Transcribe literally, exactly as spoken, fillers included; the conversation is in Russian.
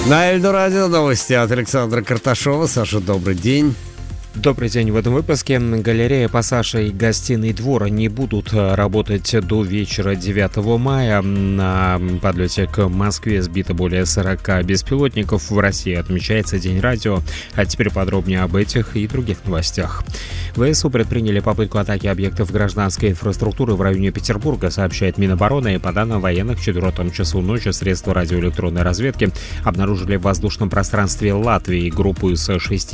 На Эльдорадио новости от Александра Карташова. Саша, добрый день. Добрый день. В этом выпуске. Галерея «Пассаж» и гостиный двор не будут работать до вечера девятого мая. На подлете к Москве сбито более сорока беспилотников. В России отмечается День радио. А теперь подробнее об этих и других новостях. ВСУ предприняли попытку атаки объектов гражданской инфраструктуры в районе Петербурга, сообщает Минобороны. И по данным военных, в четвертом часу ночи средства радиоэлектронной разведки обнаружили в воздушном пространстве Латвии группу из шести